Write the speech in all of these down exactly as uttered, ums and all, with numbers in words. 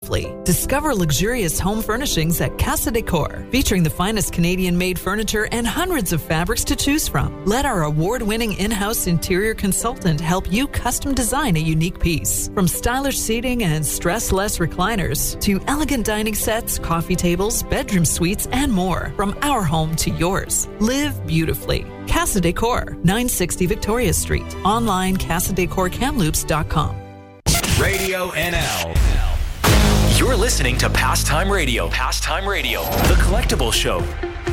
beautifully. Discover luxurious home furnishings at Casa Decor, featuring the finest Canadian-made furniture and hundreds of fabrics to choose from. Let our award-winning in-house interior consultant help you custom design a unique piece. From stylish seating and stress-less recliners to elegant dining sets, coffee tables, bedroom suites, and more. From our home to yours. Live beautifully. Casa Decor, nine sixty Victoria Street. Online, casa decor kamloops dot com. Radio N L. You're listening to Pastime Radio. Pastime Radio, the collectible show.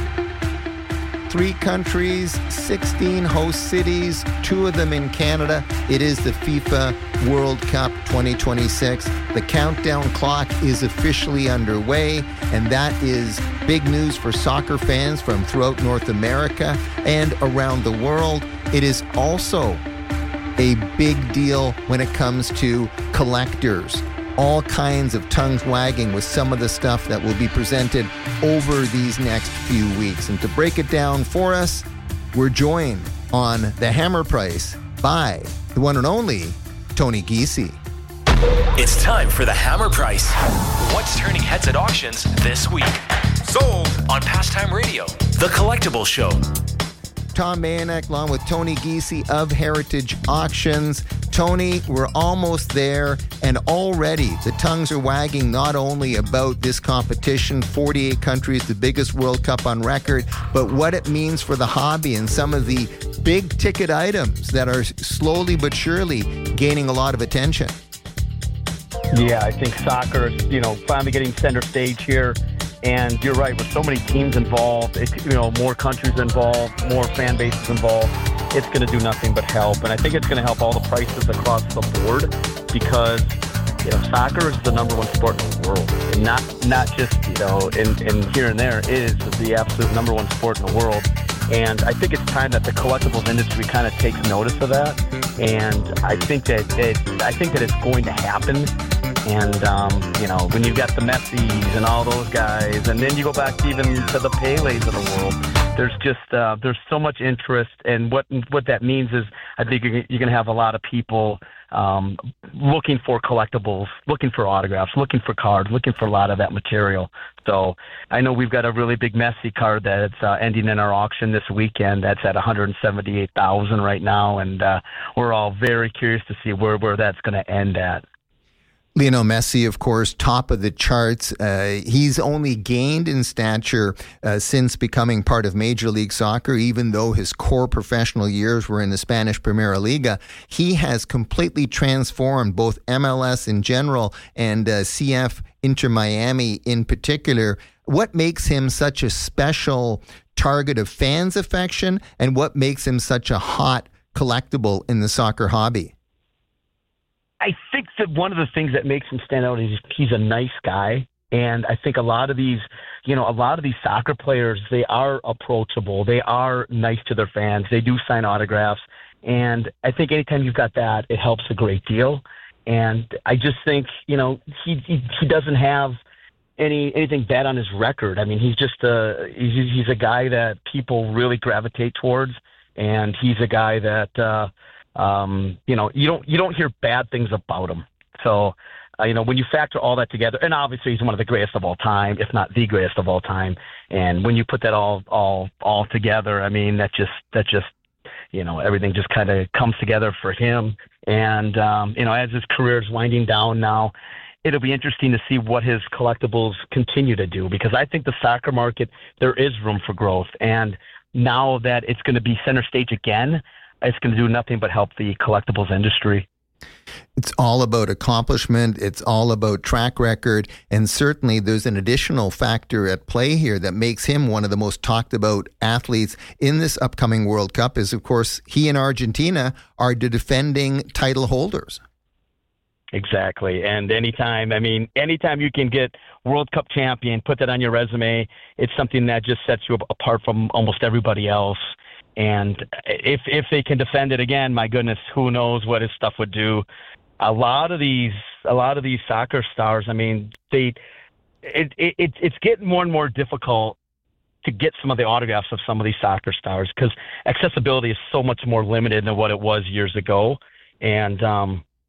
Three countries, sixteen host cities, two of them in Canada. It is the FIFA World Cup twenty twenty-six. The countdown clock is officially underway, and that is big news for soccer fans from throughout North America and around the world. It is also a big deal when it comes to collectors. All kinds of tongues wagging with some of the stuff that will be presented over these next few weeks. And to break it down for us, we're joined on the Hammer Price by the one and only Tony Giese. It's time for the Hammer Price. What's turning heads at auctions this week? Sold on Pastime Radio, the collectible show. Tom Mayanek along with Tony Giese of Heritage Auctions. Tony, we're almost there, and already the tongues are wagging not only about this competition, forty-eight countries, the biggest World Cup on record, but what it means for the hobby and some of the big ticket items that are slowly but surely gaining a lot of attention. Yeah, I think soccer is, you know, finally getting center stage here. And you're right, with so many teams involved, it, you know, more countries involved, more fan bases involved, it's going to do nothing but help. And I think it's going to help all the prices across the board because, you know, soccer is the number one sport in the world. And not not just, you know, in, in here and there, it is the absolute number one sport in the world. And I think it's time that the collectibles industry kind of takes notice of that. And I think that it, I think that it's going to happen. And, um, you know, when you've got the Messis and all those guys, and then you go back even to the Pelés of the world, there's just, uh, there's so much interest. And what what that means is I think you're, you're going to have a lot of people um, looking for collectibles, looking for autographs, looking for cards, looking for a lot of that material. So I know we've got a really big Messi card that's uh, ending in our auction this weekend. That's at one hundred seventy-eight thousand dollars right now. And uh, we're all very curious to see where, where that's going to end at. Lionel Messi, of course, top of the charts. Uh, he's only gained in stature uh, since becoming part of Major League Soccer, even though his core professional years were in the Spanish Primera Liga. He has completely transformed both M L S in general and uh, C F Inter Miami in particular. What makes him such a special target of fans' affection, and what makes him such a hot collectible in the soccer hobby? I think that one of the things that makes him stand out is he's a nice guy. And I think a lot of these, you know, a lot of these soccer players, they are approachable. They are nice to their fans. They do sign autographs. And I think anytime you've got that, it helps a great deal. And I just think, you know, he he, he doesn't have any anything bad on his record. I mean, he's just a, he's, he's a guy that people really gravitate towards. And he's a guy that, uh, Um, you know, you don't you don't hear bad things about him. So, uh, you know, when you factor all that together, and obviously he's one of the greatest of all time, if not the greatest of all time. And when you put that all all all together, I mean, that just that just you know everything just kind of comes together for him. And um, you know, as his career is winding down now, it'll be interesting to see what his collectibles continue to do, because I think the soccer market, there is room for growth. And now that it's going to be center stage again, it's going to do nothing but help the collectibles industry. It's all about accomplishment. It's all about track record. And certainly there's an additional factor at play here that makes him one of the most talked about athletes in this upcoming World Cup is, of course, he and Argentina are the defending title holders. Exactly. And anytime, I mean, anytime you can get World Cup champion, put that on your resume, it's something that just sets you apart from almost everybody else. And if if they can defend it again, my goodness, who knows what his stuff would do. A lot of these, a lot of these soccer stars, I mean, they, it, it it's getting more and more difficult to get some of the autographs of some of these soccer stars because accessibility is so much more limited than what it was years ago. And um,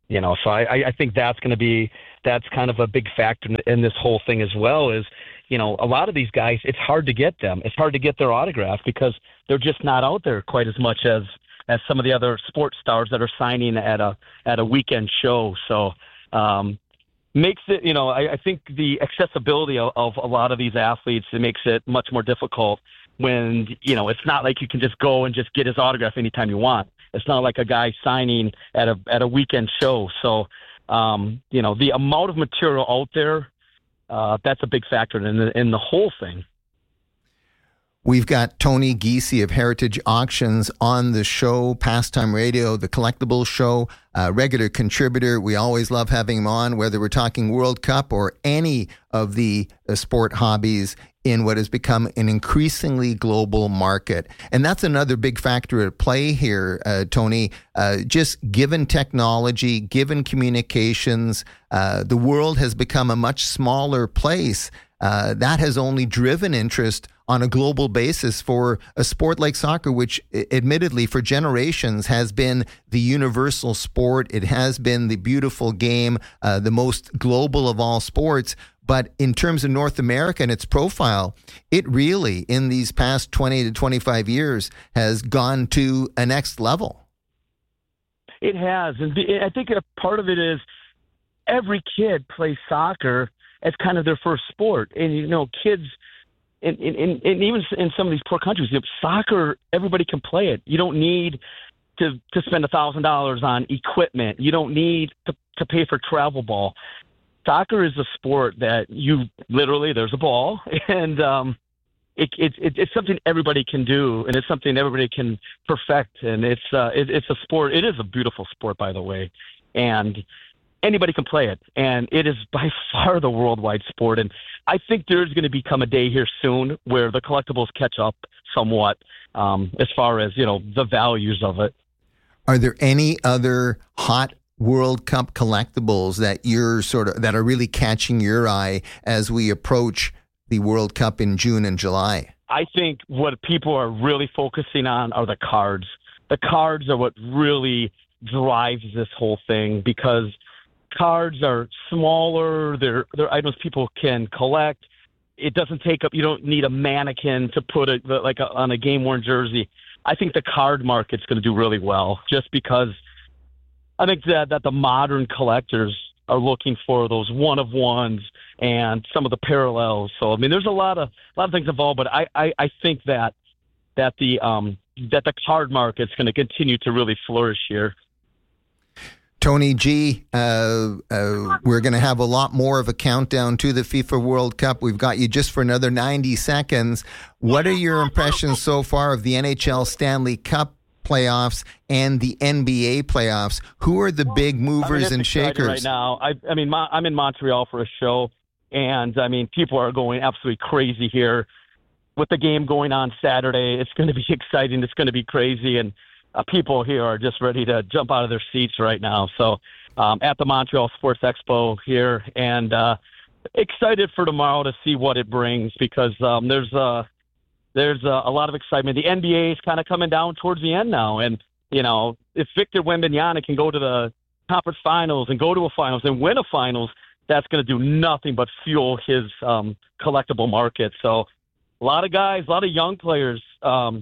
You know, so I, I think that's going to be that's kind of a big factor in, in this whole thing as well. Is, you know, a lot of these guys, it's hard to get them. It's hard to get their autograph because they're just not out there quite as much as as some of the other sports stars that are signing at a at a weekend show. So um, makes it, you know, I, I think the accessibility of, of a lot of these athletes, it makes it much more difficult when, you know, it's not like you can just go and just get his autograph anytime you want. It's not like a guy signing at a at a weekend show. So, um, you know, the amount of material out there, uh, that's a big factor in the, in the whole thing. We've got Tony Giese of Heritage Auctions on the show, Pastime Radio, the collectibles show, a regular contributor. We always love having him on, whether we're talking World Cup or any of the uh, sport hobbies in what has become an increasingly global market. And that's another big factor at play here, uh, Tony. Uh, just given technology, given communications, uh, the world has become a much smaller place. Uh, that has only driven interest on a global basis for a sport like soccer, which admittedly for generations has been the universal sport. It has been the beautiful game, uh, the most global of all sports. But in terms of North America and its profile, it really, in these past twenty to twenty-five years, has gone to a next level. It has. And I think a part of it is every kid plays soccer as kind of their first sport. And, you know, kids, and, and, and even in some of these poor countries, you know, soccer, everybody can play it. You don't need to, to spend one thousand dollars on equipment. You don't need to, to pay for travel ball. Soccer is a sport that you literally, there's a ball, and um, it, it, it, it's something everybody can do, and it's something everybody can perfect. And it's uh, it, it's a sport. It is a beautiful sport, by the way, and anybody can play it. And it is by far the worldwide sport. And I think there's going to become a day here soon where the collectibles catch up somewhat um, as far as, you know, the values of it. Are there any other hot World Cup collectibles that you're sort of that are really catching your eye as we approach the World Cup in June and July? I think what people are really focusing on are the cards. The cards are what really drives this whole thing, because cards are smaller. They're they're items people can collect. It doesn't take up. You don't need a mannequin to put it like a, on a game worn jersey. I think the card market's going to do really well, just because I think that, that the modern collectors are looking for those one of ones and some of the parallels. So I mean, there's a lot of a lot of things involved, but I, I, I think that that the um that the card market's going to continue to really flourish here. Tony G, uh, uh, we're going to have a lot more of a countdown to the FIFA World Cup. We've got you just for another ninety seconds. What are your impressions so far of the N H L Stanley Cup playoffs and the N B A playoffs? Who are the big movers I mean, and shakers right now? I, I mean, I'm in Montreal for a show, and I mean, people are going absolutely crazy here with the game going on Saturday. It's going to be exciting. It's going to be crazy, and uh, people here are just ready to jump out of their seats right now. So, um, at the Montreal Sports Expo here, and uh, excited for tomorrow to see what it brings, because um, there's a uh, There's a, a lot of excitement. The N B A is kind of coming down towards the end now. And, you know, if Victor Wembanyama can go to the conference finals and go to a finals and win a finals, that's going to do nothing but fuel his um, collectible market. So a lot of guys, a lot of young players. Um,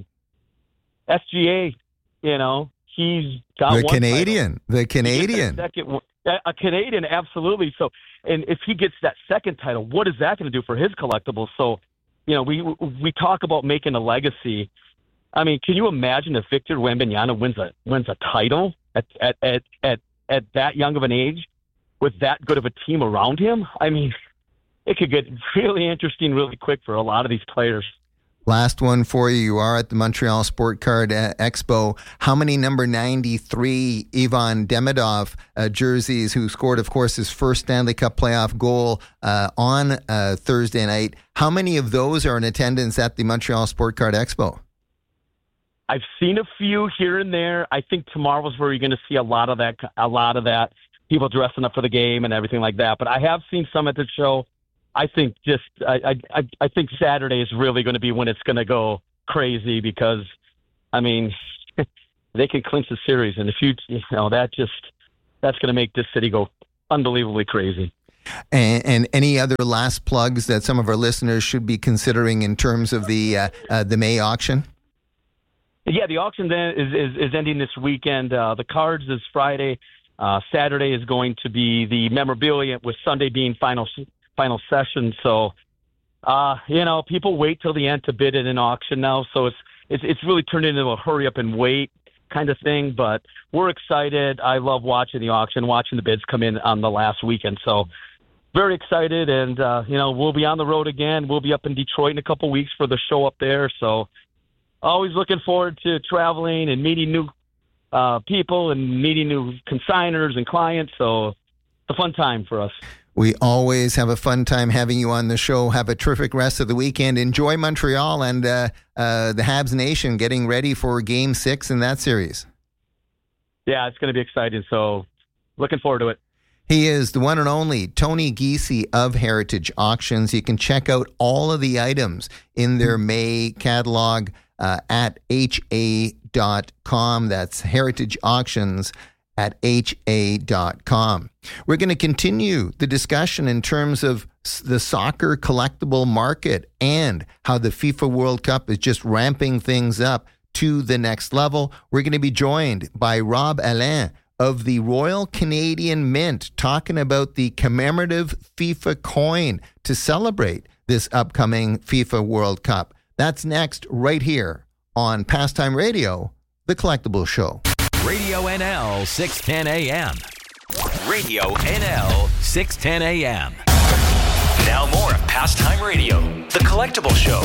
S G A, you know, he's got the one Canadian, title. the Canadian. Second, a Canadian, absolutely. So, and if he gets that second title, what is that going to do for his collectibles? So, you know, we we talk about making a legacy. I mean, can you imagine if Victor Wembanyama wins a wins a title at at, at at at that young of an age with that good of a team around him? I mean, it could get really interesting really quick for a lot of these players. Last one for you. You are at the Montreal Sport Card Expo. How many number ninety-three Ivan Demidov uh, jerseys, who scored, of course, his first Stanley Cup playoff goal uh, on uh, Thursday night, how many of those are in attendance at the Montreal Sport Card Expo? I've seen a few here and there. I think tomorrow's where you're going to see a lot of that, a lot of that, people dressing up for the game and everything like that. But I have seen some at the show. I think just I, I I think Saturday is really going to be when it's going to go crazy, because I mean they can clinch the series, and if you you know that just that's going to make this city go unbelievably crazy. And, and any other last plugs that some of our listeners should be considering in terms of the uh, uh, the May auction? Yeah, the auction then is, is, is ending this weekend. Uh, the cards is Friday. Uh, Saturday is going to be the memorabilia, with Sunday being final final session. So, uh, you know, people wait till the end to bid in an auction now. So it's it's it's really turned into a hurry up and wait kind of thing. But we're excited. I love watching the auction, watching the bids come in on the last weekend. So very excited. And, uh, you know, we'll be on the road again. We'll be up in Detroit in a couple weeks for the show up there. So always looking forward to traveling and meeting new uh, people and meeting new consigners and clients. So it's a fun time for us. We always have a fun time having you on the show. Have a terrific rest of the weekend. Enjoy Montreal and uh, uh, the Habs Nation getting ready for Game six in that series. Yeah, it's going to be exciting. So looking forward to it. He is the one and only Tony Giese of Heritage Auctions. You can check out all of the items in their May catalog uh, at H A dot com. That's Heritage Auctions at H A dot com. We're going to continue the discussion in terms of the soccer collectible market and how the FIFA World Cup is just ramping things up to the next level. We're going to be joined by Rob Alain of the Royal Canadian Mint, talking about the commemorative FIFA coin to celebrate this upcoming FIFA World Cup. That's next, right here on Pastime Radio, The Collectible Show. Radio N L six ten A M. Radio N L six ten A M. Now more of Pastime Radio, The Collectible Show.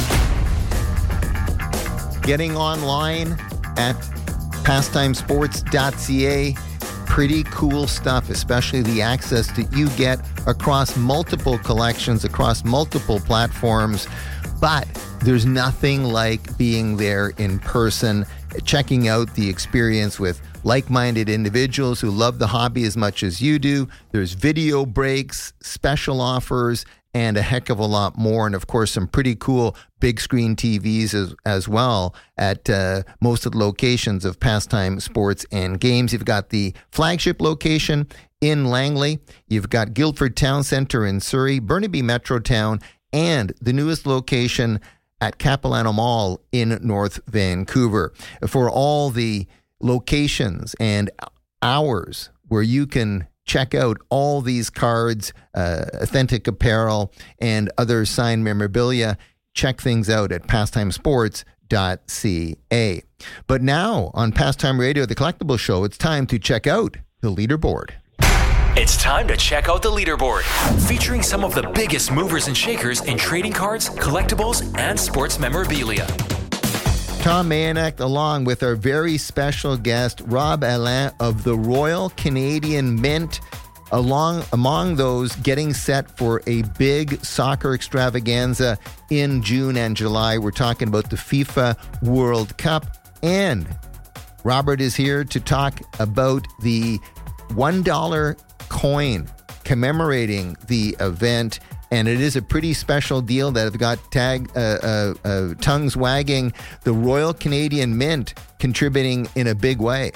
Getting online at pastime sports dot c a. Pretty cool stuff, especially the access that you get across multiple collections, across multiple platforms. But there's nothing like being there in person, checking out the experience with like-minded individuals who love the hobby as much as you do. There's video breaks, special offers, and a heck of a lot more. And of course, some pretty cool big screen T Vs as, as well at uh, most of the locations of Pastime Sports and Games. You've got the flagship location in Langley. You've got Guildford Town Centre in Surrey, Burnaby Metrotown, and the newest location at Capilano Mall in North Vancouver. For all the locations and hours where you can check out all these cards, uh, authentic apparel, and other signed memorabilia, check things out at pastime sports dot c a. But now on Pastime Radio, The Collectible Show, it's time to check out the leaderboard. It's time to check out the leaderboard, featuring some of the biggest movers and shakers in trading cards, collectibles, and sports memorabilia. Tom Mayanek, along with our very special guest, Rob Alain of the Royal Canadian Mint, along among those getting set for a big soccer extravaganza in June and July. We're talking about the FIFA World Cup. And Robert is here to talk about the one dollar coin commemorating the event, and it is a pretty special deal that have got tag uh, uh, uh, tongues wagging. The Royal Canadian Mint contributing in a big way.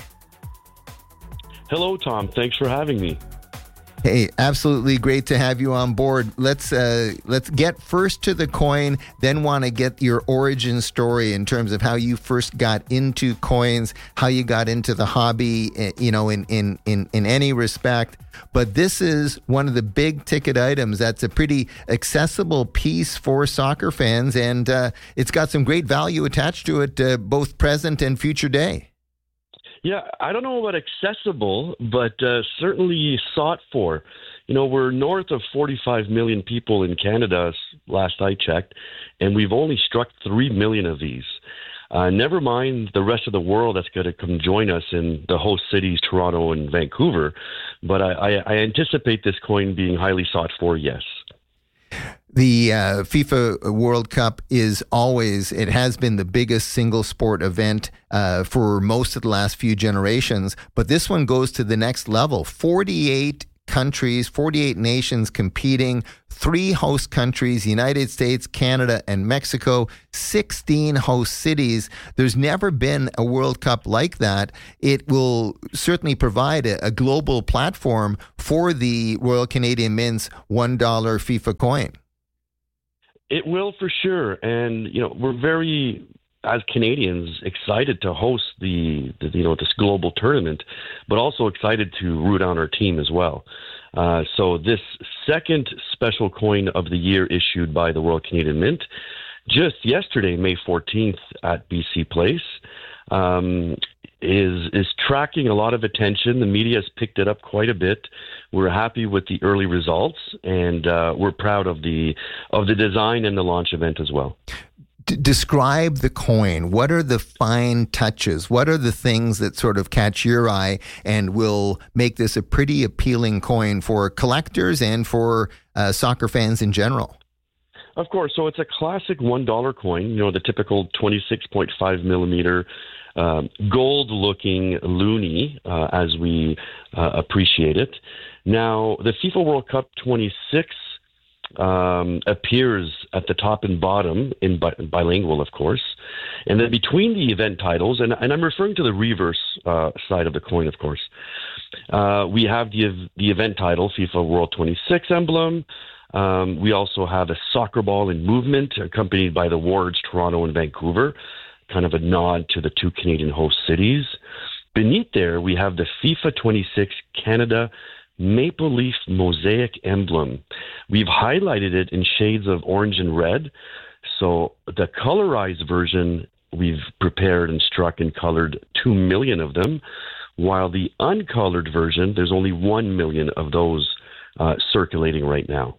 Hello, Tom. Thanks for having me. Hey, absolutely great to have you on board. Let's uh, let's get first to the coin, then want to get your origin story in terms of how you first got into coins, how you got into the hobby, you know, in in in, in any respect. But this is one of the big ticket items that's a pretty accessible piece for soccer fans, and uh, it's got some great value attached to it, uh, both present and future day. Yeah, I don't know about accessible, but uh, certainly sought for. You know, we're north of forty-five million people in Canada, last I checked, and we've only struck three million of these. Uh, never mind the rest of the world that's going to come join us in the host cities, Toronto and Vancouver. But I, I, I anticipate this coin being highly sought for, yes. The uh, FIFA World Cup is always, it has been the biggest single sport event uh, for most of the last few generations, but this one goes to the next level. forty-eight countries, forty-eight nations competing, three host countries, the United States, Canada, and Mexico, sixteen host cities. There's never been a World Cup like that. It will certainly provide a, a global platform for the Royal Canadian Mint's one dollar FIFA coin. It will for sure. And, you know, we're very, as Canadians, excited to host the, the you know, this global tournament, but also excited to root on our team as well. Uh, so this second special coin of the year issued by the Royal Canadian Mint just yesterday, May fourteenth at B C Place, um, is is tracking a lot of attention. The media has picked it up quite a bit. We're happy with the early results, and uh, we're proud of the of the design and the launch event as well. D- describe the coin. What are the fine touches? What are the things that sort of catch your eye and will make this a pretty appealing coin for collectors and for uh, soccer fans in general? Of course. So it's a classic one dollar coin, you know, the typical twenty-six point five millimeter um, gold-looking loonie, uh, as we uh, appreciate it. Now, the FIFA World Cup twenty-six um, appears at the top and bottom in bi- bilingual, of course. And then between the event titles, and, and I'm referring to the reverse uh, side of the coin, of course, uh, we have the, the event title, FIFA World twenty-six emblem. Um, we also have a soccer ball in movement accompanied by the Wards, Toronto and Vancouver, kind of a nod to the two Canadian host cities. Beneath there, we have the FIFA twenty-six Canada Maple Leaf Mosaic emblem. We've highlighted it in shades of orange and red. So the colorized version, we've prepared and struck and colored two million of them, while the uncolored version, there's only one million of those uh, circulating right now.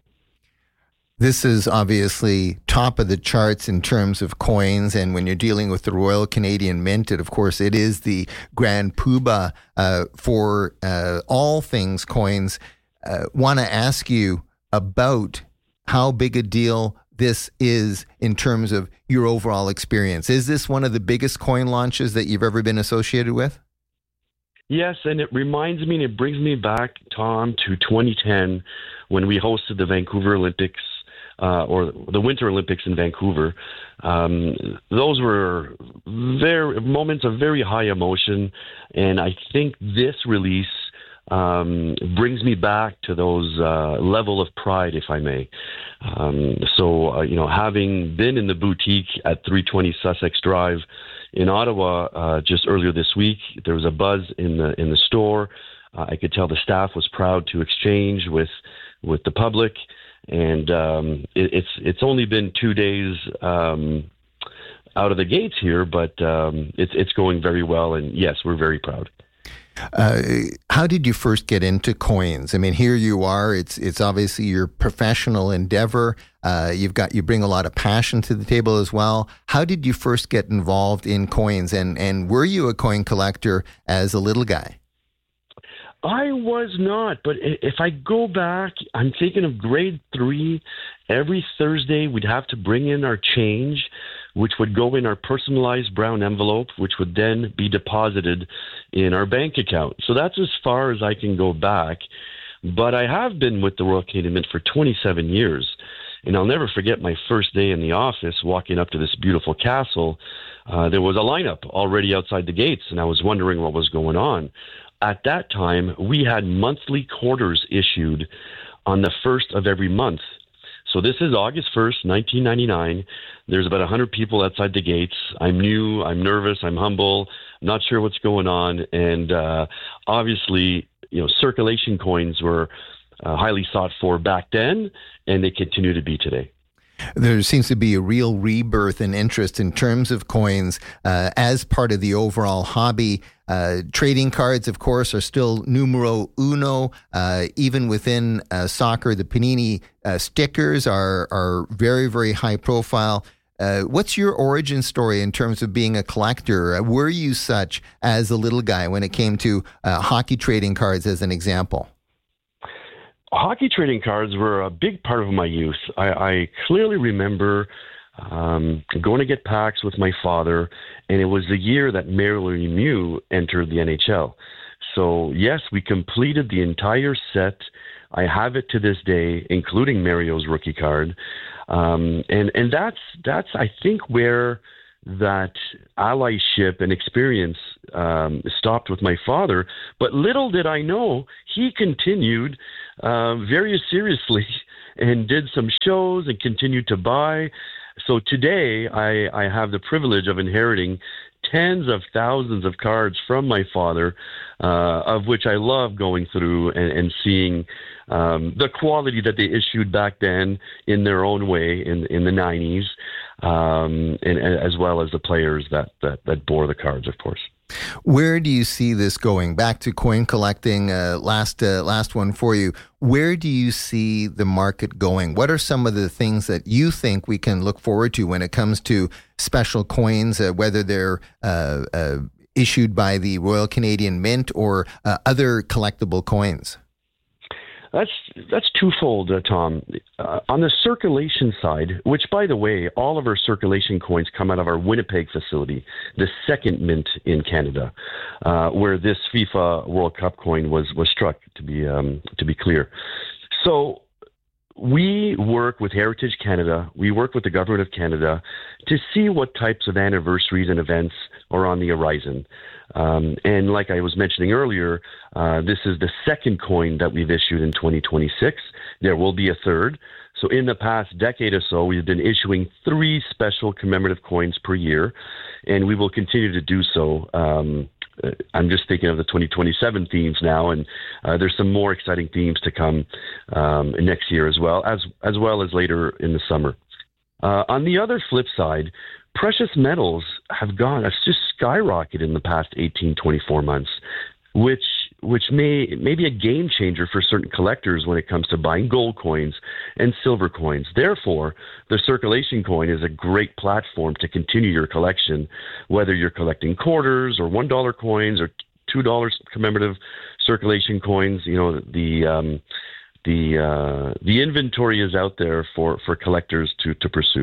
This is obviously top of the charts in terms of coins, and when you're dealing with the Royal Canadian Mint, it, of course, it is the grand poobah uh, for uh, all things coins. Uh, want to ask you about how big a deal this is in terms of your overall experience. Is this one of the biggest coin launches that you've ever been associated with? Yes, and it reminds me and it brings me back, Tom, to twenty ten when we hosted the Vancouver Olympics. Uh, or the Winter Olympics in Vancouver. Um, those were very moments of very high emotion, and I think this release um, brings me back to those uh, level of pride, if I may. Um, so, uh, you know, having been in the boutique at three twenty Sussex Drive in Ottawa uh, just earlier this week, there was a buzz in the in the store. Uh, I could tell the staff was proud to exchange with with the public. And um, it, it's it's only been two days um, out of the gates here, but um, it's it's going very well. And yes, we're very proud. Uh, how did you first get into coins? I mean, here you are. It's it's obviously your professional endeavor. Uh, you've got you bring a lot of passion to the table as well. How did you first get involved in coins? And and were you a coin collector as a little guy? I was not, but if I go back, I'm thinking of grade three. Every Thursday, we'd have to bring in our change, which would go in our personalized brown envelope, which would then be deposited in our bank account. So that's as far as I can go back. But I have been with the Royal Canadian Mint for twenty-seven years. And I'll never forget my first day in the office, walking up to this beautiful castle. Uh, there was a lineup already outside the gates, and I was wondering what was going on. At that time, we had monthly quarters issued on the first of every month. So this is August first, nineteen ninety-nine. There's about one hundred people outside the gates. I'm new, I'm nervous, I'm humble, not sure what's going on. And uh, obviously, you know, circulation coins were uh, highly sought for back then, and they continue to be today. There seems to be a real rebirth in interest in terms of coins uh, as part of the overall hobby. Uh, trading cards, of course, are still numero uno. Uh, even within uh, soccer, the Panini uh, stickers are are very, very high profile. Uh, what's your origin story in terms of being a collector? Uh, were you such as a little guy when it came to uh, hockey trading cards, as an example? Hockey trading cards were a big part of my youth. I, I clearly remember um, going to get packs with my father, and it was the year that Mario Lemieux entered the N H L. So, yes, we completed the entire set I have it to this day, including Mario's rookie card. Um, and, and that's, that's, I think, where that allyship and experience um, stopped with my father. But little did I know, he continued uh, very seriously and did some shows and continued to buy. So today I, I have the privilege of inheriting tens of thousands of cards from my father, uh, of which I love going through and, and seeing um, the quality that they issued back then in their own way in, in the nineties, um, and, and as well as the players that, that, that bore the cards, of course. Where do you see this going? Back to coin collecting, uh, last uh, last one for you. Where do you see the market going? What are some of the things that you think we can look forward to when it comes to special coins, uh, whether they're uh, uh, issued by the Royal Canadian Mint or uh, other collectible coins? That's that's twofold, uh, Tom. Uh, on the circulation side, which, by the way, all of our circulation coins come out of our Winnipeg facility, the second mint in Canada, uh, where this FIFA World Cup coin was was struck. To be um, to be clear, so we work with Heritage Canada. We work with the Government of Canada to see what types of anniversaries and events are on the horizon. Um, and like I was mentioning earlier, uh, this is the second coin that we've issued in twenty twenty-six. There will be a third. So in the past decade or so, we've been issuing three special commemorative coins per year, and we will continue to do so. Um, I'm just thinking of the twenty twenty-seven themes now, and uh, there's some more exciting themes to come um, next year as well, as as well as later in the summer. Uh, on the other flip side, precious metals have gone, it's just skyrocketed in the past eighteen, twenty-four months, which which may, may be a game changer for certain collectors when it comes to buying gold coins and silver coins. Therefore, the circulation coin is a great platform to continue your collection, whether you're collecting quarters or one dollar coins or two dollars commemorative circulation coins. You know, the um, the uh, the inventory is out there for, for collectors to, to pursue.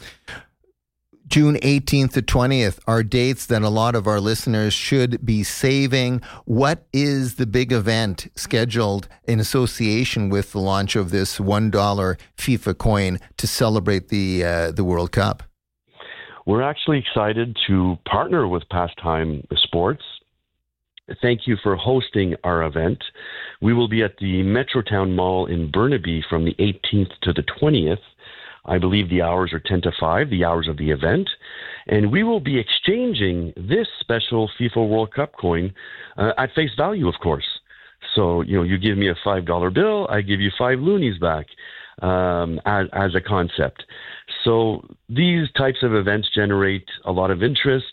June eighteenth to twentieth are dates that a lot of our listeners should be saving. What is the big event scheduled in association with the launch of this one dollar FIFA coin to celebrate the uh, the World Cup? We're actually excited to partner with Pastime Sports. Thank you for hosting our event. We will be at the Metrotown Mall in Burnaby from the eighteenth to the twentieth. I believe the hours are ten to five, the hours of the event. And we will be exchanging this special FIFA World Cup coin uh, at face value, of course. So, you know, you give me a five dollar bill, I give you five loonies back um, as, as a concept. So these types of events generate a lot of interest,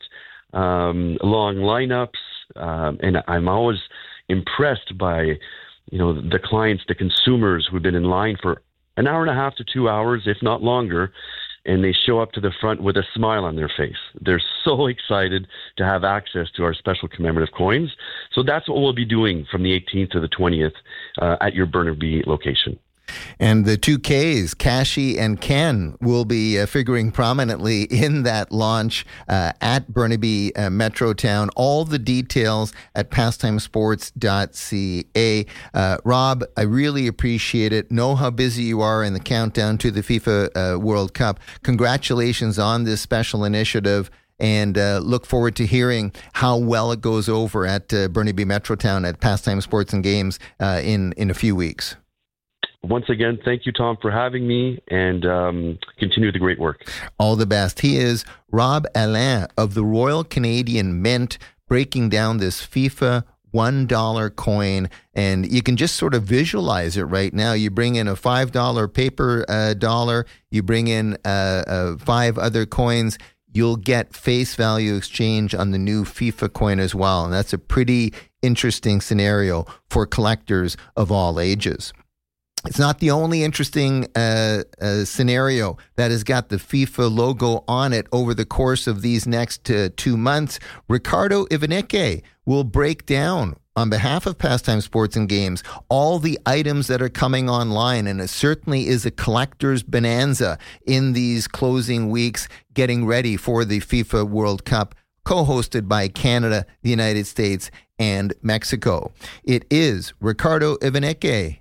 um, long lineups, um, and I'm always impressed by, you know, the clients, the consumers who've been in line for an hour and a half to two hours, if not longer, and they show up to the front with a smile on their face. They're so excited to have access to our special commemorative coins. So that's what we'll be doing from the eighteenth to the twentieth uh, at your Burnaby location. And the two Ks, Kashi and Ken, will be uh, figuring prominently in that launch uh, at Burnaby uh, Metrotown. All the details at pastime sports dot c a. Uh, Rob, I really appreciate it. Know how busy you are in the countdown to the FIFA uh, World Cup. Congratulations on this special initiative, and uh, look forward to hearing how well it goes over at uh, Burnaby Metrotown at Pastime Sports and Games uh, in, in a few weeks. Once again, thank you, Tom, for having me, and um, continue the great work. All the best. He is Rob Alain of the Royal Canadian Mint, breaking down this FIFA one dollar coin, and you can just sort of visualize it right now. You bring in a five dollar paper uh, dollar, you bring in uh, uh, five other coins, you'll get face value exchange on the new FIFA coin as well, and that's a pretty interesting scenario for collectors of all ages. It's not the only interesting uh, uh, scenario that has got the FIFA logo on it over the course of these next uh, two months. Ricardo Ivaneke will break down, on behalf of Pastime Sports and Games, all the items that are coming online, and it certainly is a collector's bonanza in these closing weeks, getting ready for the FIFA World Cup, co-hosted by Canada, the United States, and Mexico. It is Ricardo Ivaneke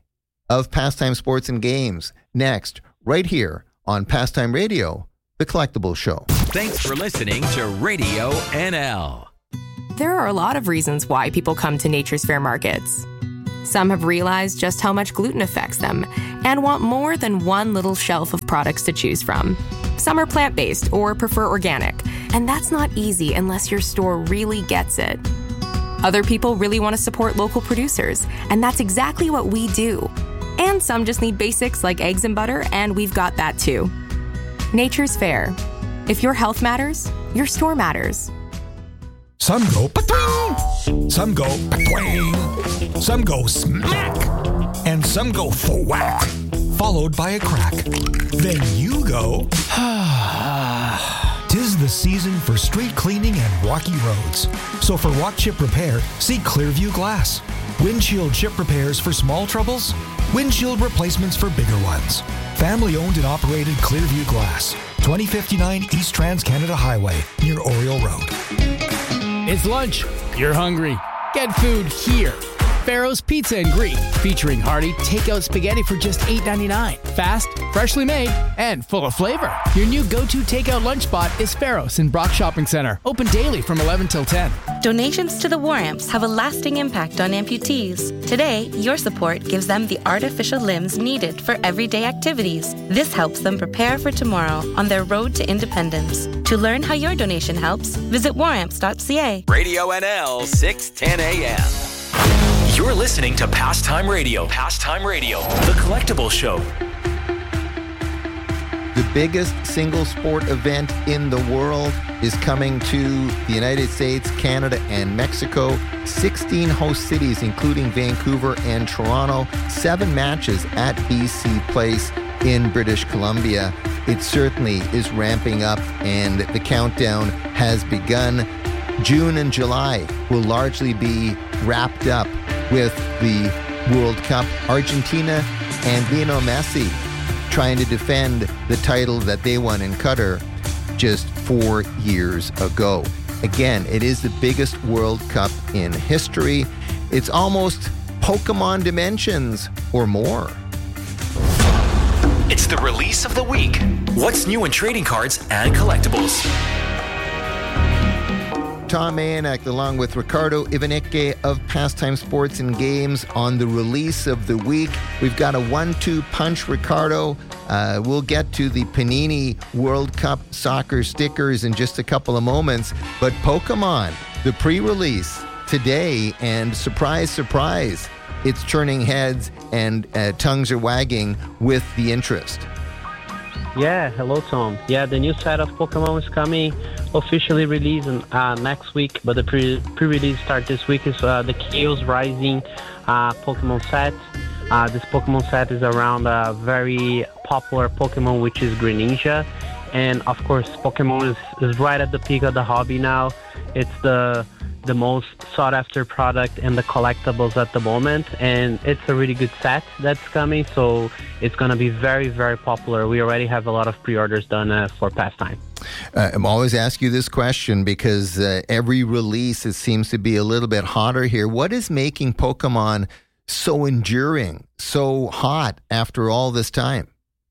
of Pastime Sports and Games. Next, right here on Pastime Radio, The Collectibles Show. Thanks for listening to Radio N L. There are a lot of reasons why people come to Nature's Fair markets. Some have realized just how much gluten affects them and want more than one little shelf of products to choose from. Some are plant-based or prefer organic, and that's not easy unless your store really gets it. Other people really want to support local producers, and that's exactly what we do. And some just need basics like eggs and butter, and we've got that too. Nature's Fair. If your health matters, your store matters. Some go pa-twing, some go pa-twang, some go smack, and some go thwack, followed by a crack. Then you go, tis the season for street cleaning and rocky roads. So for rock chip repair, see Clearview Glass. Windshield chip repairs for small troubles, windshield replacements for bigger ones. Family owned and operated Clearview Glass, twenty fifty-nine East Trans-Canada Highway, near Oriole Road. It's lunch. You're hungry. Get food here. Farrow's Pizza and Greek, featuring hearty takeout spaghetti for just eight ninety-nine. Fast, freshly made, and full of flavor. Your new go-to takeout lunch spot is Farrow's in Brock Shopping Center. Open daily from eleven till ten. Donations to the War Amps have a lasting impact on amputees. Today, your support gives them the artificial limbs needed for everyday activities. This helps them prepare for tomorrow on their road to independence. To learn how your donation helps, visit war amps dot c a. Radio N L, six ten a.m. You're listening to Pastime Radio. Pastime Radio, The Collectibles Show. The biggest single sport event in the world is coming to the United States, Canada, and Mexico. sixteen host cities, including Vancouver and Toronto. Seven matches at B C Place in British Columbia. It certainly is ramping up, and the countdown has begun. June and July will largely be wrapped up with the World Cup. Argentina and Lionel Messi trying to defend the title that they won in Qatar just four years ago. Again, it is the biggest World Cup in history. It's almost Pokemon dimensions or more. It's the release of the week. What's new in trading cards and collectibles? Tom Mayanek along with Ricardo Ivanike of Pastime Sports and Games on the release of the week. We've got a one two punch, Ricardo. Uh, we'll get to the Panini World Cup soccer stickers in just a couple of moments. But Pokemon, the pre-release today, and surprise, surprise, it's turning heads and uh, tongues are wagging with the interest. Yeah, hello Tom. Yeah, the new set of Pokemon is coming, officially released uh, next week, but the pre- pre-release start this week is uh, the Chaos Rising uh, Pokemon set. Uh, this Pokemon set is around a very popular Pokemon, which is Greninja. And of course, Pokemon is, is right at the peak of the hobby now. It's the the most sought after product in the collectibles at the moment, and it's a really good set that's coming, so it's going to be very, very popular. We already have a lot of pre-orders done uh, for Pastime. Uh, I'm always asking you this question because uh, every release, it seems to be a little bit hotter here. What is making Pokemon so enduring, so hot after all this time?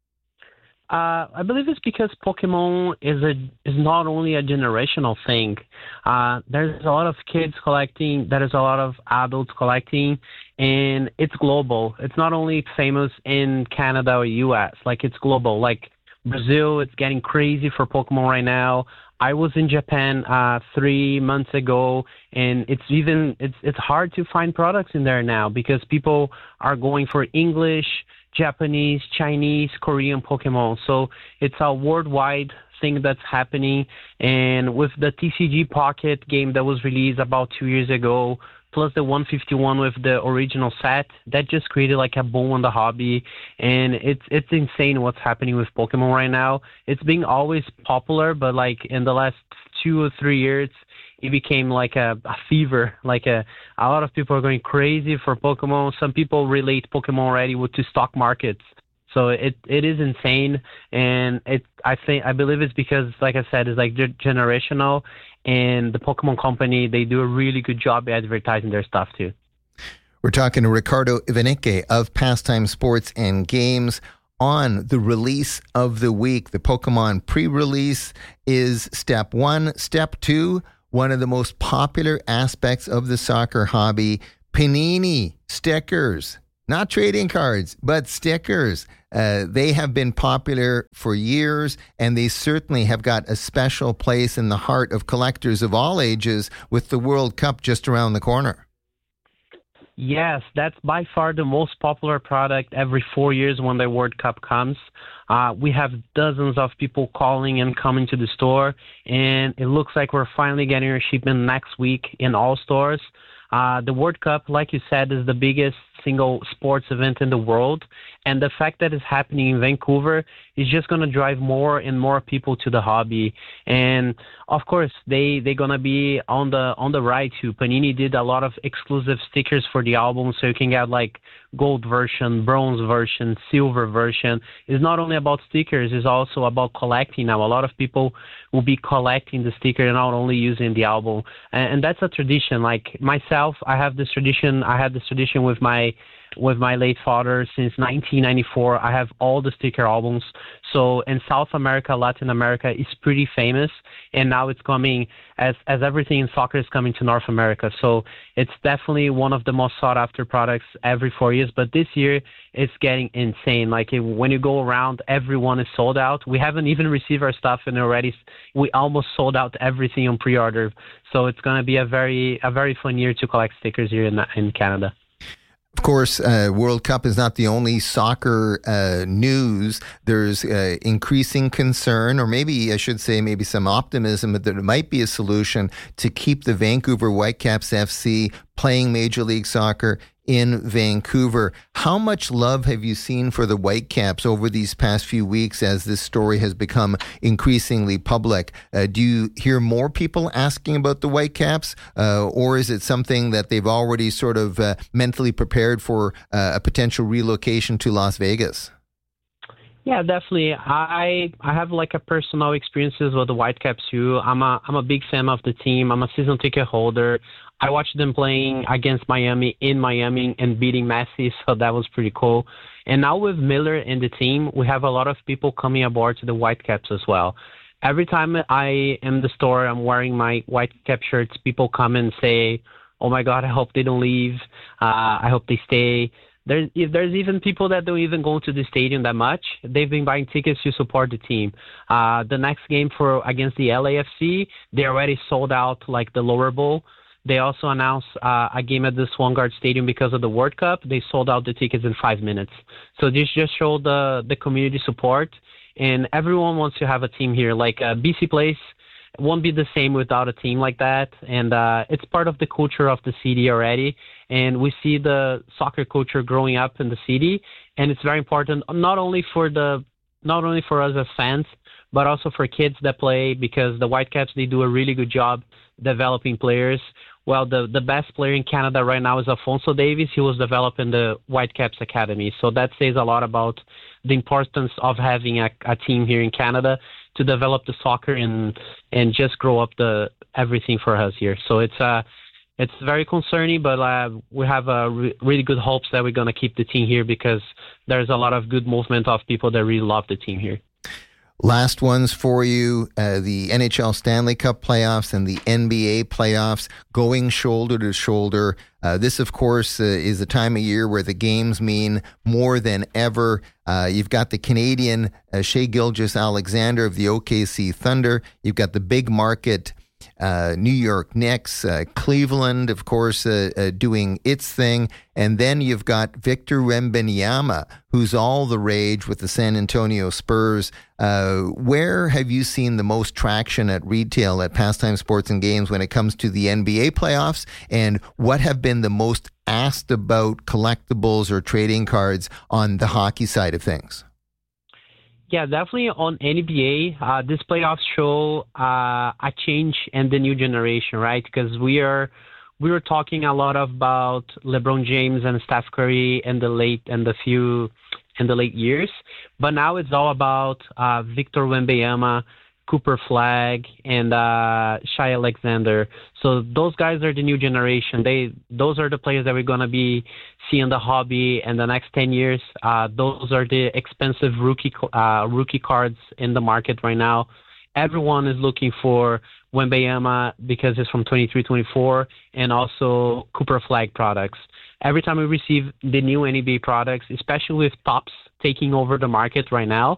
Uh, I believe it's because Pokemon is a is not only a generational thing. Uh, there's a lot of kids collecting. There's a lot of adults collecting, and it's global. It's not only famous in Canada or U S. Like, it's global. Like Brazil, it's getting crazy for Pokemon right now. I was in Japan uh, three months ago, and it's even it's it's hard to find products in there now because people are going for English, Japanese, Chinese, Korean Pokemon. So it's a worldwide thing that's happening. And with the T C G Pocket game that was released about two years ago, plus the one fifty-one with the original set, that just created like a boom on the hobby. And it's it's insane what's happening with Pokemon right now. It's been always popular, but like in the last two or three years, it became like a, a fever. Like a, a lot of people are going crazy for Pokemon. Some people relate Pokemon already with to stock markets. So it it is insane, and it I think I believe it's because, like I said, it's like generational, and the Pokemon Company, they do a really good job advertising their stuff too. We're talking to Ricardo Ivanicke of Pastime Sports and Games on the release of the week. The Pokemon pre-release is step one. Step two, one of the most popular aspects of the soccer hobby, Panini stickers. Not trading cards, but stickers. Uh, they have been popular for years, and they certainly have got a special place in the heart of collectors of all ages with the World Cup just around the corner. Yes, that's by far the most popular product every four years when the World Cup comes. Uh, we have dozens of people calling and coming to the store, and it looks like we're finally getting our shipment next week in all stores. Uh, the World Cup, like you said, is the biggest single sports event in the world, and the fact that it's happening in Vancouver is just going to drive more and more people to the hobby. And of course, they they're going to be on the on the ride too. Panini did a lot of exclusive stickers for the album, so you can get like gold version, bronze version, silver version. It's not only about stickers; it's also about collecting. Now, a lot of people will be collecting the sticker and not only using the album, and, and that's a tradition. Like myself, I have this tradition. I had this tradition with my with my late father since nineteen ninety-four. I have all the sticker albums. So in South America, Latin America is pretty famous, and now it's coming as as everything in soccer is coming to North America. So it's definitely one of the most sought after products every four years. But this year it's getting insane. Like it, when you go around, everyone is sold out. We haven't even received our stuff, and already we almost sold out everything on pre-order. So it's going to be a very a very fun year to collect stickers here in in Canada. Of course, uh, World Cup is not the only soccer uh, news. There's uh, increasing concern, or maybe I should say maybe some optimism that there might be a solution to keep the Vancouver Whitecaps F C playing Major League Soccer in Vancouver. How much love have you seen for the Whitecaps over these past few weeks as this story has become increasingly public? Uh, do you hear more people asking about the Whitecaps, uh, or is it something that they've already sort of uh, mentally prepared for uh, a potential relocation to Las Vegas? Yeah, definitely. I I have like a personal experiences with the Whitecaps too. I'm a I'm a big fan of the team. I'm a season ticket holder. I watched them playing against Miami in Miami and beating Messi, so that was pretty cool. And now with Miller and the team, we have a lot of people coming aboard to the Whitecaps as well. Every time I am in the store, I'm wearing my Whitecap shirts, people come and say, oh my God, I hope they don't leave. Uh, I hope they stay. There's, if there's even people that don't even go to the stadium that much. They've been buying tickets to support the team. Uh, the next game for against the L A F C, they already sold out like the lower bowl. They also announced uh, a game at the Swangard Stadium because of the World Cup. They sold out the tickets in five minutes. So this just showed the the community support, and everyone wants to have a team here. Like uh, B C Place won't be the same without a team like that, and uh, it's part of the culture of the city already. And we see the soccer culture growing up in the city, and it's very important not only for the not only for us as fans, but also for kids that play, because the Whitecaps, they do a really good job developing players. Well, the, the best player in Canada right now is Alfonso Davies. He was developed in the Whitecaps Academy. So that says a lot about the importance of having a, a team here in Canada to develop the soccer and and just grow up the everything for us here. So it's uh, it's very concerning, but uh, we have uh, re- really good hopes that we're going to keep the team here, because there's a lot of good movement of people that really love the team here. Last ones for you, uh, the N H L Stanley Cup playoffs and the N B A playoffs going shoulder to shoulder. Uh, this, of course, uh, is a time of year where the games mean more than ever. Uh, you've got the Canadian uh, Shai Gilgeous-Alexander of the O K C Thunder. You've got the big market Uh, New York Knicks, uh, Cleveland, of course, uh, uh, doing its thing. And then you've got Victor Wembanyama, who's all the rage with the San Antonio Spurs. Uh, where have you seen the most traction at retail at Pastime Sports and Games when it comes to the N B A playoffs? And what have been the most asked about collectibles or trading cards on the hockey side of things? Yeah, definitely on N B A, uh, this playoffs show uh, a change in the new generation, right? Because we are we were talking a lot about LeBron James and Steph Curry in the late and the few in the late years, but now it's all about uh, Victor Wembanyama Cooper Flag, and uh, Shai Alexander. So those guys are the new generation. They those are the players that we're going to be seeing the hobby in the next ten years. Uh, those are the expensive rookie uh, rookie cards in the market right now. Everyone is looking for Wembanyama because it's from twenty-three twenty-four, and also Cooper Flag products. Every time we receive the new N B A products, especially with Topps taking over the market right now,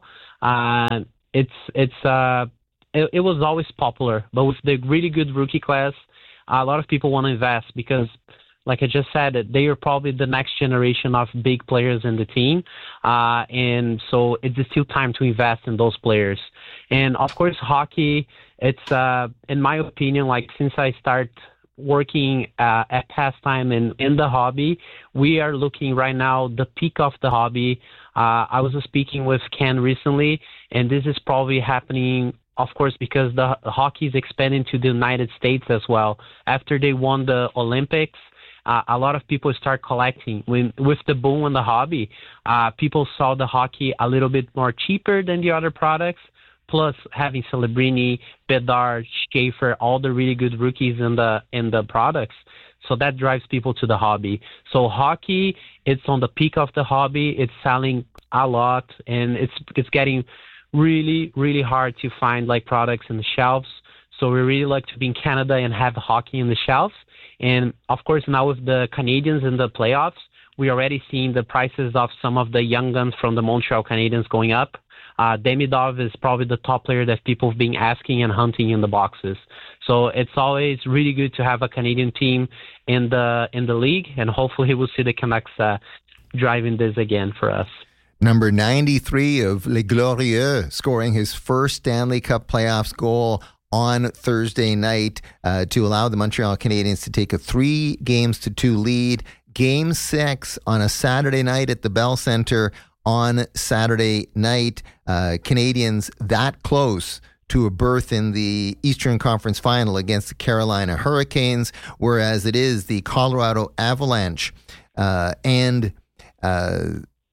uh, it's it's uh, it, it was always popular. But with the really good rookie class, a lot of people want to invest because, like I just said, they are probably the next generation of big players in the team. Uh, and so it's still time to invest in those players. And, of course, hockey, it's, uh, in my opinion, like since I start working uh, at Pastime and in the hobby, we are looking right now the peak of the hobby. Uh, I was speaking with Ken recently, and this is probably happening, of course, because the hockey is expanding to the United States as well. After they won the Olympics, uh, a lot of people start collecting. When, with the boom in the hobby, uh, people saw the hockey a little bit more cheaper than the other products, plus having Celebrini, Bedard, Schaefer, all the really good rookies in the in the products. So that drives people to the hobby. So hockey, it's on the peak of the hobby. It's selling a lot, and it's it's getting really, really hard to find like products in the shelves. So we really like to be in Canada and have hockey in the shelves. And of course, now with the Canadians in the playoffs, we're already seeing the prices of some of the young guns from the Montreal Canadiens going up. Uh, Demidov is probably the top player that people have been asking and hunting in the boxes. So it's always really good to have a Canadian team in the in the league, and hopefully we'll see the Canucks uh, driving this again for us. Number ninety-three of Les Glorieux scoring his first Stanley Cup playoffs goal on Thursday night uh, to allow the Montreal Canadiens to take a three games to two lead. Game six on a Saturday night at the Bell Centre on Saturday night. Uh, Canadians that close to a berth in the Eastern Conference Final against the Carolina Hurricanes, whereas it is the Colorado Avalanche uh, and uh,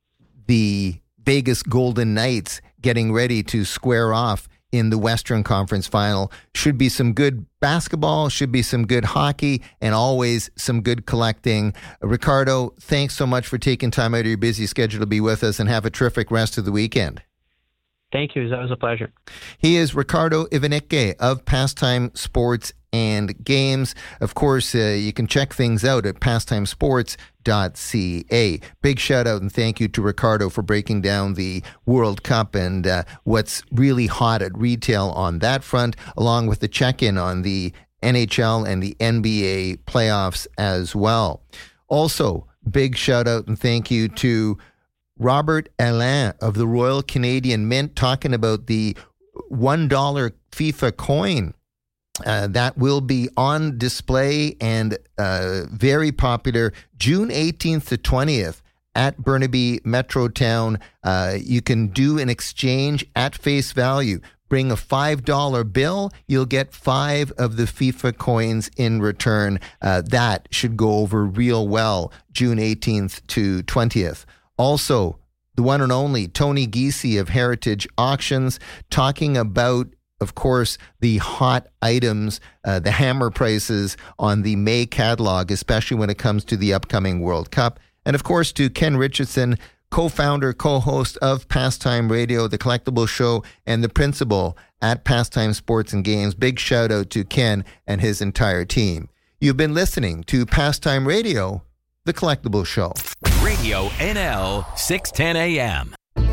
the Vegas Golden Knights getting ready to square off in the Western Conference Final. Should be some good basketball, should be some good hockey, and always some good collecting. Ricardo, thanks so much for taking time out of your busy schedule to be with us, and have a terrific rest of the weekend. Thank you. That was a pleasure. He is Ricardo Ivanike of Pastime Sports and Games. Of course, uh, you can check things out at pastime sports dot c a. Big shout out and thank you to Ricardo for breaking down the World Cup and uh, what's really hot at retail on that front, along with the check-in on the N H L and the N B A playoffs as well. Also, big shout out and thank you to Robert Alain of the Royal Canadian Mint, talking about the one dollar FIFA coin uh, that will be on display and uh, very popular June eighteenth to twentieth at Burnaby Metrotown. Uh, you can do an exchange at face value. Bring a five dollar bill, you'll get five of the FIFA coins in return. Uh, that should go over real well June eighteenth to twentieth. Also, the one and only Tony Giese of Heritage Auctions, talking about, of course, the hot items, uh, the hammer prices on the May catalog, especially when it comes to the upcoming World Cup. And, of course, to Ken Richardson, co-founder, co-host of Pastime Radio, The Collectible Show, and the principal at Pastime Sports and Games. Big shout out to Ken and his entire team. You've been listening to Pastime Radio, The Collectible Show. Radio N L six ten A M.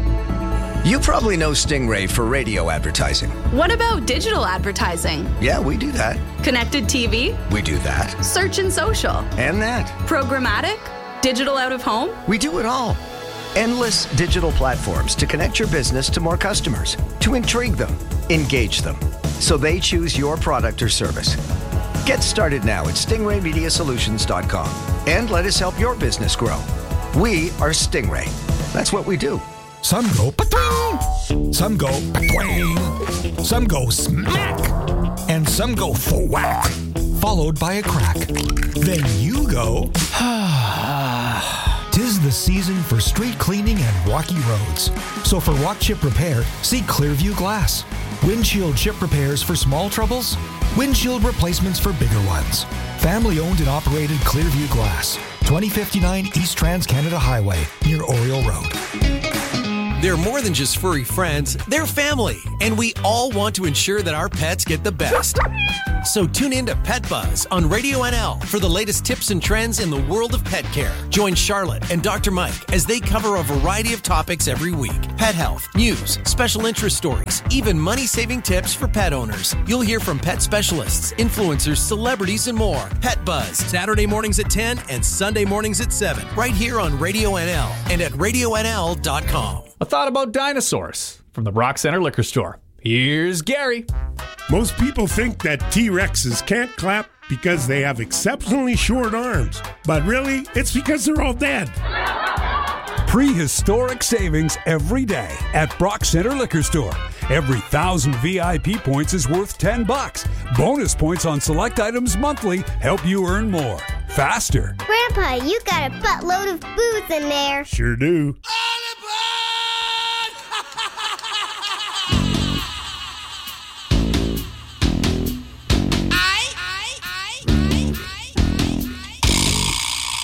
You probably know Stingray for radio advertising. What about digital advertising? Yeah, we do that. Connected T V? We do that. Search and social? And that. Programmatic? Digital out of home? We do it all. Endless digital platforms to connect your business to more customers, to intrigue them, engage them, so they choose your product or service. Get started now at stingray media solutions dot com and let us help your business grow. We are Stingray. That's what we do. Some go pa-twing, some go pa-twing, some go smack, and some go thwack, followed by a crack. Then you go 'Tis the season for street cleaning and walkie roads. So for walk chip repair, see Clearview Glass. Windshield chip repairs for small troubles, windshield replacements for bigger ones. Family owned and operated Clearview Glass, twenty fifty-nine East Trans-Canada Highway, near Oriole Road. They're more than just furry friends, they're family, and we all want to ensure that our pets get the best. So tune in to Pet Buzz on Radio N L for the latest tips and trends in the world of pet care. Join Charlotte and Doctor Mike as they cover a variety of topics every week. Pet health, news, special interest stories, even money-saving tips for pet owners. You'll hear from pet specialists, influencers, celebrities, and more. Pet Buzz, Saturday mornings at ten and Sunday mornings at seven, right here on Radio N L and at radio n l dot com. A thought about dinosaurs from the Brock Center Liquor Store. Here's Gary. Most people think that T-Rexes can't clap because they have exceptionally short arms. But really, it's because they're all dead. Prehistoric savings every day at Brock Center Liquor Store. Every thousand V I P points is worth ten bucks. Bonus points on select items monthly help you earn more. Faster. Grandpa, you got a buttload of booze in there. Sure do.